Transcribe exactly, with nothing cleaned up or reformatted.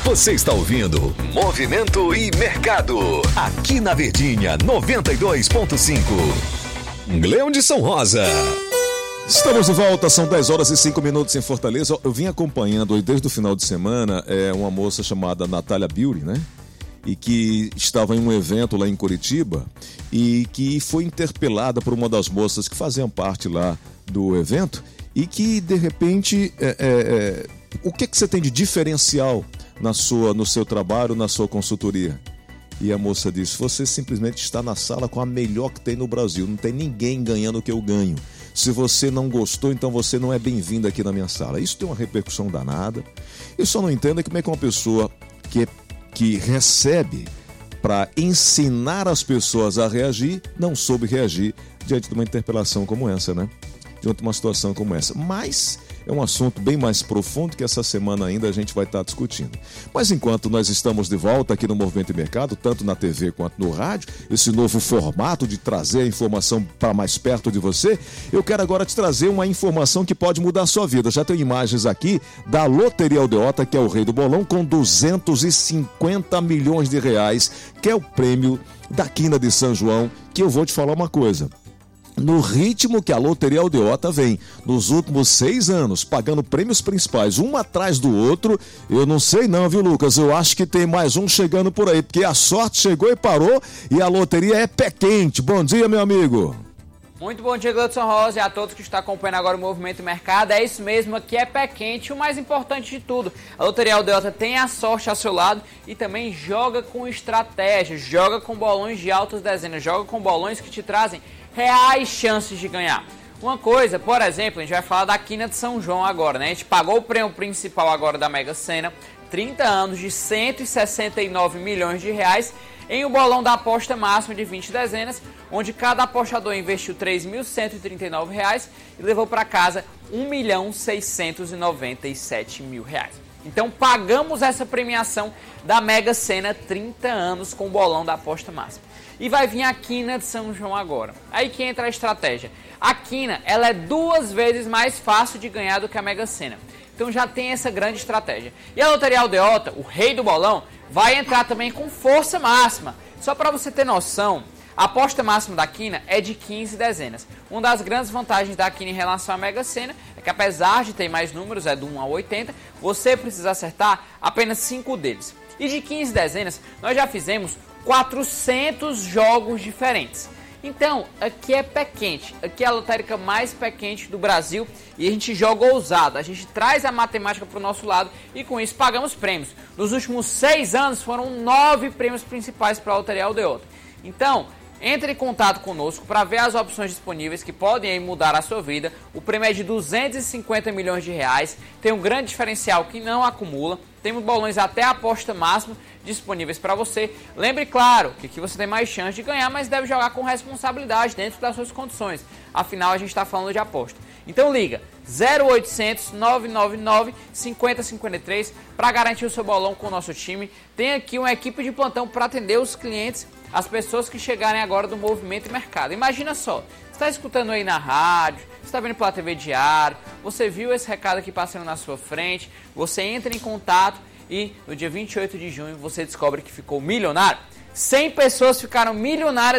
Você está ouvindo Movimento e Mercado, aqui na Verdinha noventa e dois ponto cinco. Leão de São Rosa. Estamos de volta, são dez horas e cinco minutos em Fortaleza. Eu vim acompanhando aí desde o final de semana é, uma moça chamada Natália Beauty, né? E que estava em um evento lá em Curitiba e que foi interpelada por uma das moças que faziam parte lá do evento e que, de repente, é, é, é, o que, que você tem de diferencial na sua, no seu trabalho, na sua consultoria? E a moça disse, você simplesmente está na sala com a melhor que tem no Brasil, não tem ninguém ganhando o que eu ganho. Se você não gostou, então você não é bem-vindo aqui na minha sala. Isso tem uma repercussão danada. Eu só não entendo como é que uma pessoa que, que recebe para ensinar as pessoas a reagir, não soube reagir diante de uma interpelação como essa, né? Diante de uma situação como essa. Mas é um assunto bem mais profundo que essa semana ainda a gente vai estar discutindo. Mas enquanto nós estamos de volta aqui no Movimento e Mercado, tanto na T V quanto no rádio, esse novo formato de trazer a informação para mais perto de você, eu quero agora te trazer uma informação que pode mudar a sua vida. Já tenho imagens aqui da Loteria Aldeota, que é o rei do bolão, com duzentos e cinquenta milhões de reais, que é o prêmio da Quina de São João, que eu vou te falar uma coisa. No ritmo que a Loteria Aldeota vem, nos últimos seis anos, pagando prêmios principais, um atrás do outro, eu não sei não, viu, Lucas? Eu acho que tem mais um chegando por aí, porque a sorte chegou e parou e a loteria é pé quente. Bom dia, meu amigo. Muito bom dia, Gleudson Rosa, e a todos que estão acompanhando agora o Movimento Mercado. É isso mesmo, aqui é pé quente, e o mais importante de tudo, a Loteria Aldeota tem a sorte ao seu lado e também joga com estratégia, joga com bolões de altas dezenas, joga com bolões que te trazem reais chances de ganhar. Uma coisa, por exemplo, a gente vai falar da Quina de São João agora, né? A gente pagou o prêmio principal agora da Mega Sena, trinta anos de cento e sessenta e nove milhões de reais, em um bolão da aposta máxima de vinte dezenas, onde cada apostador investiu três mil cento e trinta e nove reais e levou para casa um milhão seiscentos e noventa e sete mil reais. Então pagamos essa premiação da Mega Sena, trinta anos com o bolão da aposta máxima. E vai vir a Quina de São João agora. Aí que entra a estratégia. A Quina, ela é duas vezes mais fácil de ganhar do que a Mega Sena. Então já tem essa grande estratégia. E a Loteria Aldeota, o rei do bolão, vai entrar também com força máxima. Só para você ter noção, a aposta máxima da Quina é de quinze dezenas. Uma das grandes vantagens da Quina em relação à Mega Sena é que, apesar de ter mais números, é do um ao oitenta, você precisa acertar apenas cinco deles. E de quinze dezenas, nós já fizemos quatrocentos jogos diferentes. Então, aqui é pé quente, aqui é a lotérica mais pé quente do Brasil e a gente joga ousado, a gente traz a matemática para o nosso lado e com isso pagamos prêmios. Nos últimos seis anos foram nove prêmios principais para a Loteria Aldeota. Então, entre em contato conosco para ver as opções disponíveis que podem aí mudar a sua vida. O prêmio é de duzentos e cinquenta milhões de reais, tem um grande diferencial que não acumula, temos bolões até a aposta máxima disponíveis para você. Lembre, claro, que aqui você tem mais chance de ganhar, mas deve jogar com responsabilidade dentro das suas condições. Afinal, a gente está falando de aposta. Então liga zero oitocentos, nove nove nove, cinco zero cinco três para garantir o seu bolão com o nosso time. Tem aqui uma equipe de plantão para atender os clientes, as pessoas que chegarem agora do Movimento e Mercado. Imagina só, você está escutando aí na rádio, você está vendo pela T V Diário, você viu esse recado aqui passando na sua frente, você entra em contato e no dia vinte e oito de junho você descobre que ficou milionário. cem pessoas ficaram milionárias